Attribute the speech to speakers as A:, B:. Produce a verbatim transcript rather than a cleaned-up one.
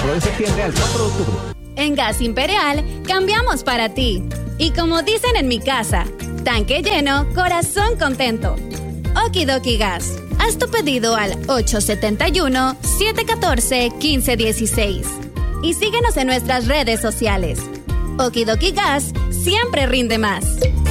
A: cuatro de septiembre al cuatro de octubre.
B: En Gas Imperial, cambiamos para ti. Y como dicen en mi casa, tanque lleno, corazón contento. Okidoki Gas. Haz tu pedido al ocho siete uno, siete uno cuatro, uno cinco uno seis. Y síguenos en nuestras redes sociales. Okidoki Gas siempre rinde más.